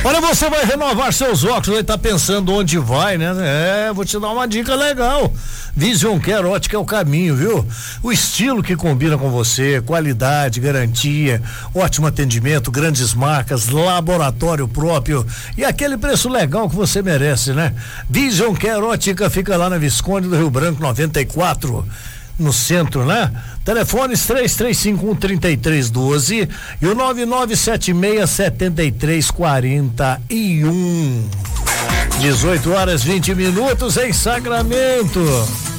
Olha, você vai renovar seus óculos, aí tá pensando onde vai, né? Vou te dar uma dica legal. Vision Care Ótica é o caminho, viu? O estilo que combina com você, qualidade, garantia, ótimo atendimento, grandes marcas, laboratório próprio e aquele preço legal que você merece, né? Vision Care Ótica fica lá na Visconde do Rio Branco 94. No centro, né? Telefones 3351-3312 e o 9976-7341. 18 horas 20 minutos em Sacramento.